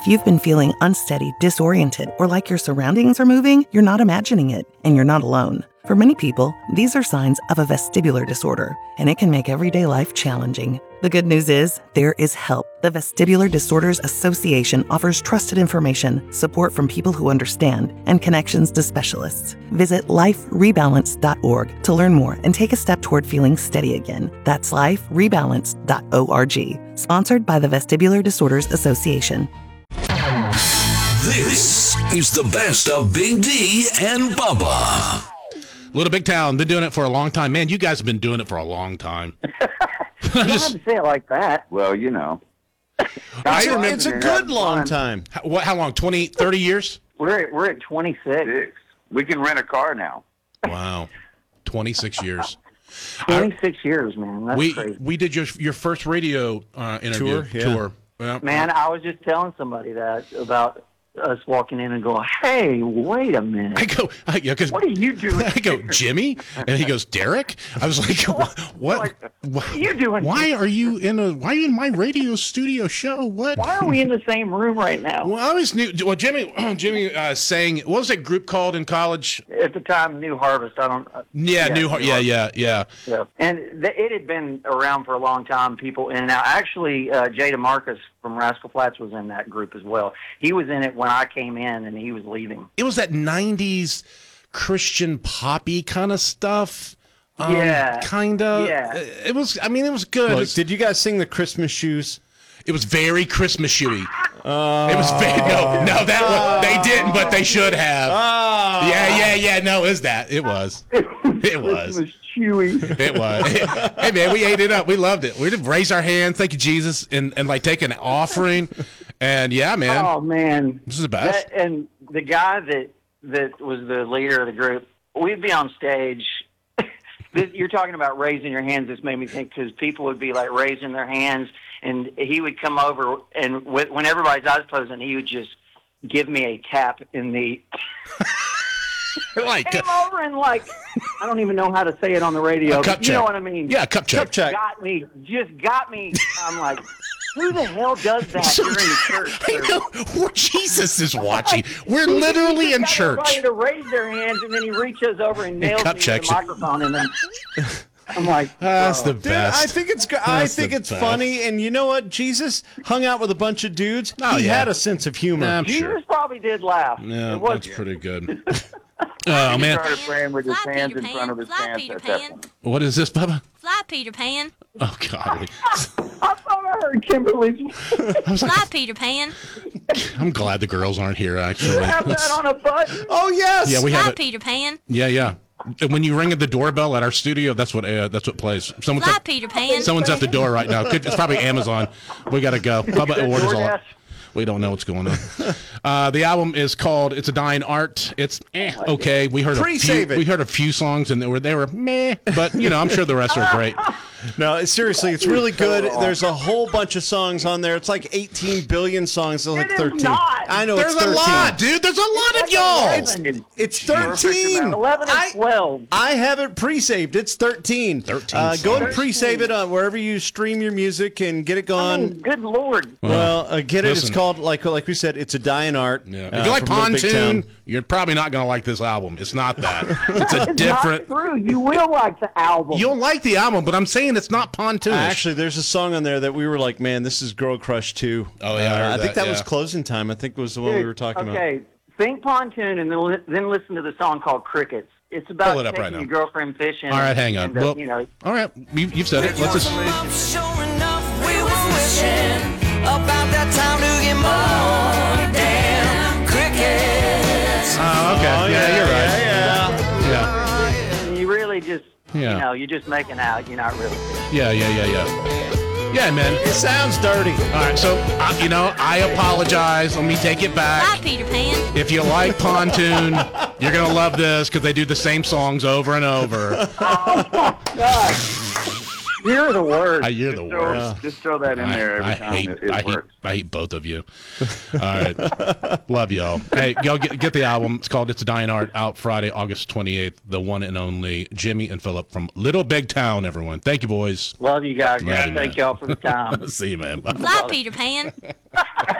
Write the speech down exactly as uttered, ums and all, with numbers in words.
If you've been feeling unsteady, disoriented, or like your surroundings are moving, you're not imagining it, and you're not alone. For many people, these are signs of a vestibular disorder, and it can make everyday life challenging. The good news is, there is help. The Vestibular Disorders Association offers trusted information, support from people who understand, and connections to specialists. Visit life rebalance dot org to learn more and take a step toward feeling steady again. That's life rebalance dot org. Sponsored by the Vestibular Disorders Association. This is the best of Big D and Bubba. Little Big Town, been doing it for a long time. Man, you guys have been doing it for a long time. You don't have to say it like that. Well, you know. I It's, it's a good long fun. time. How, what, how long? twenty, thirty years? We're at, we're at twenty-six. Six. We can rent a car now. Wow. twenty-six years. twenty-six years, man. That's we crazy. we did your your first radio uh, interview. Tour, yeah. Tour. Yeah. Man, I was just telling somebody that about us walking in and going, hey, wait a minute. I go, I, yeah, 'cause What are you doing? I go, Jimmy? And he goes, Derek? I was like, what? What, Like, what are you doing? Why are you in a, why are you in my radio studio show? What? Why are we in the same room right now? Well, I always knew, well, Jimmy, Jimmy uh, sang, what was that group called in college? At the time, New Harvest. I don't. Uh, Yeah, New Har- yeah, Harvest. yeah, yeah. Yeah. And th- it had been around for a long time, people in and out. Actually, uh, Jay DeMarcus from Rascal Flatts was in that group as well. He was in it when I came in, and he was leaving. It was that nineties Christian poppy kind of stuff. Um, Yeah. Kind of. Yeah. It was, I mean, it was good. Look, It's- did you guys sing the Christmas shoes? It was very Christmas shoey. It was very, no, no, that was, they didn't, but they should have. Oh. Yeah, yeah, yeah, no, it was that. It was. It was. It was chewy. It was. Hey, man, we ate it up. We loved it. We did raise our hands, thank you, Jesus, and, and like take an offering. And yeah, man, Oh, man. this is the best. That, and the guy that, that was the leader of the group, we'd be on stage. This, you're talking about raising your hands. This made me think because people would be like raising their hands, and he would come over, and with, when everybody's eyes closed, and he would just give me a tap in the. Like, Came over and like, I don't even know how to say it on the radio. A cup but you know check. what I mean? yeah, cup check. Cup check. Got me, just got me. I'm like, who the hell does that during the church? I service? know. Jesus is watching. We're literally He in got church. everybody to raise their hands, and then he reaches over and nails cup me checks with it. the microphone, and then I'm like, That's the bro. Dude, best. I think it's go- I That's think the it's best. funny, and you know what? Jesus hung out with a bunch of dudes. Oh, he yeah. had a sense of humor. Nah, I'm Jesus sure. probably did laugh. Yeah, It was- that's pretty good. Oh, He man. started praying with his Fly, hands Peter in front of his Pan. Fly, pants Peter at that Pan. point. What is this, Bubba? Fly, Peter Pan. Oh, God. I thought I heard Kimberly's Fly, Peter Pan. I'm glad the girls aren't here, actually. have that on a button. Oh yes. Yeah, we have Fly, it. Peter Pan. Yeah, yeah. And when you ring at the doorbell at our studio, that's what uh, that's what plays. Someone's Fly, at, Peter Pan. someone's at the door right now. Could, it's probably Amazon. We got to go. Bubba orders all. DoorDash. We don't know what's going on. Uh, the album is called "It's a Dying Art." It's eh, okay. We heard a few. Pre-save it. We heard a few songs and they were they were meh, but you know I'm sure the rest are great. No, seriously, it's really good. There's a whole bunch of songs on there. It's like eighteen billion songs. There's like It is thirteen. not. I know There's it's a thirteen. lot, dude. There's a lot of y'all. It's, it's thirteen. eleven and I, twelve. I have it pre-saved. It's thirteen. thirteen Uh, go and songs. pre-save it on wherever you stream your music and get it I going. mean, good Lord. Well, uh, get it. listen. It's called like like we said. It's a dying art. Yeah. uh, If you like from Little Big Pontoon, Town. you're probably not going to like this album. It's not that. It's a It's different. not true. You will like the album. You'll like the album, but I'm saying it's not Pontoon. Actually, there's a song on there that we were like, man, this is Girl Crush too. Oh, yeah, I heard I think that, that was yeah. closing time. I think was the one we Dude, were talking about. okay, think Pontoon and then li- then listen to the song called Crickets. It's about Pull it up taking right now. your girlfriend fishing. All right, hang on. And, uh, Well- you know, All right, you, you've said it. Let's just. Sure enough, we were wishing about that time to get more damn crickets. Oh, okay. Oh, yeah, you're right. Yeah, Yeah, and you really just, Yeah. you know, you're just making out. You're not really fishing. yeah, yeah, yeah, yeah. Yeah, man. It sounds dirty. All right, so uh, you know, I apologize. Let me take it Fly, back. Peter Pan. If you like Pontoon, you're gonna love this because they do the same songs over and over. God, you're the worst. I hear the Throw, worst. Just throw that in there every I time hate, it, it I hate, works. I hate both of you. All right, love y'all. Hey, y'all get, get the album. It's called "It's a Dying Art." Out Friday, August twenty-eighth. The one and only Jimmy and Philip from Little Big Town. Everyone, thank you, boys. Love you guys. Love you, Thank man. y'all for the time. See you, man. Bye. Fly, Peter Pan.